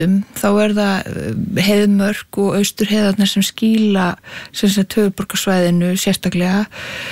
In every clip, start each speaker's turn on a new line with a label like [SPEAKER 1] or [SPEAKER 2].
[SPEAKER 1] þá það heiðmörk og austurheiðarnar sem skýla sem sagt höfuðborgarsvæðinu sérstaklega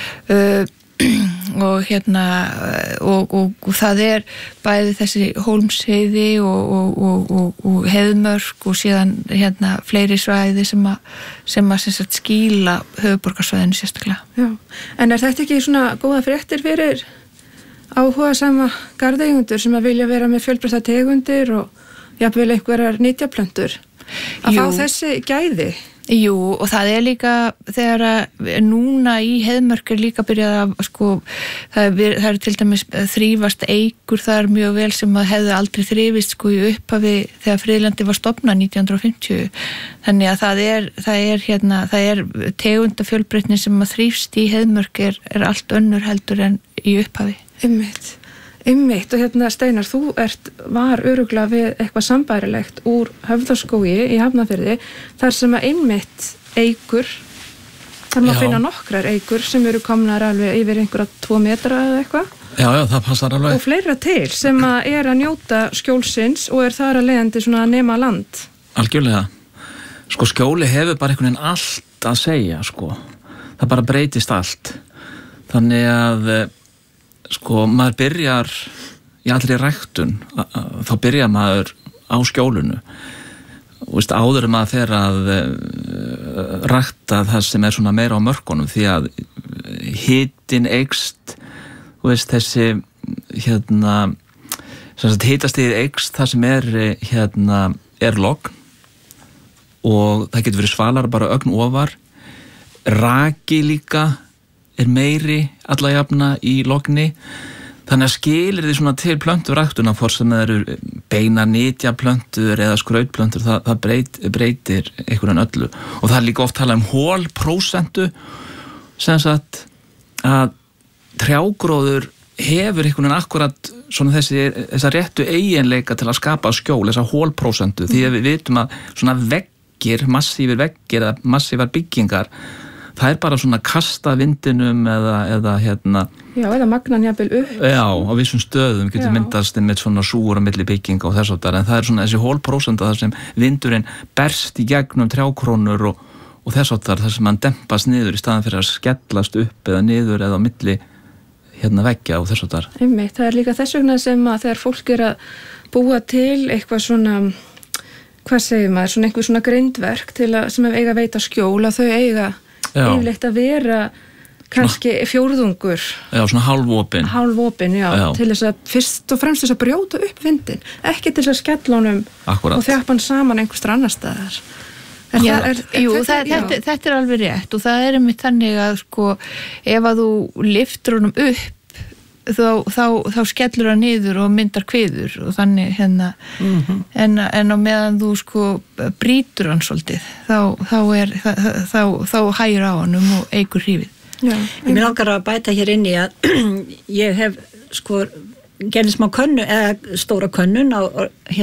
[SPEAKER 1] og og það bæði þessi Hólmsheiði og heiðmörk og síðan fleiri svæði sem sagt skýla höfuðborgarsvæðinu sérstaklega.
[SPEAKER 2] Já, en þetta ekki svona góða fréttir fyrir áhugasama garðeigendur sem vilja vera með fjölbreyttar tegundir og jafnvel einhverjar nytjaplöntur að fá þessi gæði?
[SPEAKER 1] Jú, og það líka þegar núna í heiðmörk líka byrjað að það til dæmis þrífast eikur þar mjög vel sem að hefðu aldrei þrifist í upphafi þegar friðlandi var stofnað 1950. Þannig að það er tegundafjölbreytni sem að þrífst í heiðmörk er allt önnur heldur en í upphafi.
[SPEAKER 2] Einmitt og Steinar, þú var örugglega við eitthvað sambærilegt úr Höfðaskógi í Hafnarfirði þar sem að einmitt eikur, þar maður finna nokkrar eikur sem eru komnar alveg yfir einhverja 2 metra eða eitthvað.
[SPEAKER 3] Já, það passar alveg.
[SPEAKER 2] Og fleira til sem að njóta skjólsins og þar að leiðandi svona að nema land.
[SPEAKER 3] Algjörlega. Skjóli hefur bara einhvern veginn allt að segja, Það bara breytist allt. Þannig að maður byrjar í allri ræktun, þá byrjar maður á skjólinu og áður maður fer að rækta það sem svona meira á mörkunum því að hitinn eykst þessi hitastigið eykst það sem logn og það getur verið svalara bara ögn ofar raki líka meiri alla jafna í logni þannig að skilir því svona til plönturæktuna hvort sem það eru beina nytjaplöntur eða skrautplöntur það breytir einhverjan öllu og það líka oft talað hólprósentu sem sagt að trjágróður hefur einhvern veginn akkurat svona þessa réttu eiginleika til að skapa skjól, þessa hólprósentu því að við vitum að svona veggir, massífir veggir eða massífar byggingar það bara svona kasta vindinum eða
[SPEAKER 2] Já, eða magnan jafnvel upp.
[SPEAKER 3] Já, á vissum stöðum getur myndast með svona súra milli bygginga og þess áttar, en það svona þessi hólprósenta þar sem vindurinn berst í gegnum trjákrónur og þess áttar þar sem hann dempast niður í staðan fyrir að skellast upp eða niður eða á milli veggja og þess áttar.
[SPEAKER 2] Einmitt, það líka þess vegna sem að þegar fólk að búa til eitthvað svona, hvað segir maður, svona einhver svona grindverk til að, sem eiga að veita skjól að þau eiga yfirleitt að vera kannski fjórðungur.
[SPEAKER 3] Já, svona hálfopin.
[SPEAKER 2] Hálfopin, já, til þess að fyrst og fremst þess að brjóta upp vindin, ekki til þess að skella honum og þjappa hann saman einhverstað annar staðar.
[SPEAKER 1] Þetta alveg rétt og það einmitt þannig að ef að þú lyftir honum upp þá skellur hann niður og myndar kviður og þannig en á meðan þú brýtur hann svolítið þá hægir á honum og eykur hrífið.
[SPEAKER 4] Mér langar að bæta hér inn í að ég hef gerði smá könnu eða stóra könnun á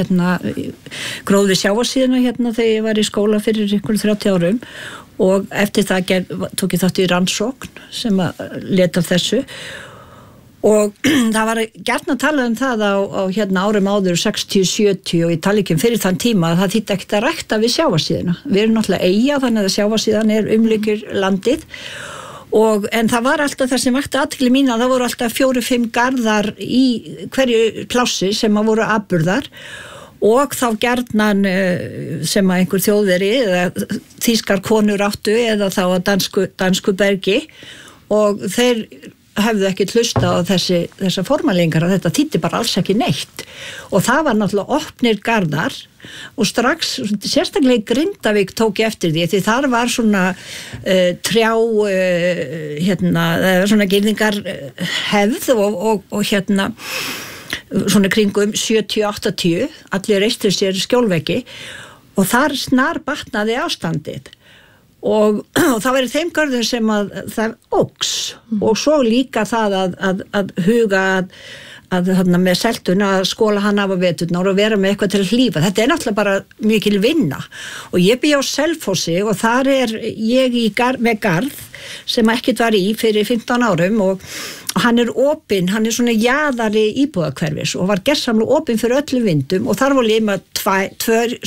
[SPEAKER 4] gróði sjávarsíðuna þegar ég var í skóla fyrir ykkur 30 árum og eftir það tók ég þátt í rannsókn sem að leta af þessu og það var gjarna að tala það á árum áður 60-70 og ég tala ekki fyrir þann tíma að það þýtti ekkert að rækta við sjávarsíðuna. Við erum náttúrulega eyja þannig að sjávarsíðan umlykir landið en það var alltaf það sem vakti athygli mín að það voru alltaf 4-5 garðar í hverju plássi sem að voru afburðar og þá gjarnan sem að einhver þjóðveri eða þýskar konur áttu eða þá að dansku bergi og þeir hefðu ekki hlusta á þessa formalingar að þetta þýddi bara alls ekki neitt og það var náttúrulega opnir garðar og strax sérstaklega í Grindavík tók ég eftir því þar var svona trjá svona girðingar hefð og svona kringum 70-80 allir reistur sér skjólveggi og þar snar batnaði ástandið og það var í þeim görðum sem að það óks og svo líka það að huga að með seltuna að skóla hann af á veturnar og vera með eitthvað til að hlífa. Þetta er náttúrulega bara mikil vinna og ég bý á Selfossi og þar er ég með garð sem ekkert var í fyrir 15 árum og hann er opinn, hann er svona jaðari íbúðahverfis og var gersamlega opinn fyrir öllum vindum og þar var líma 2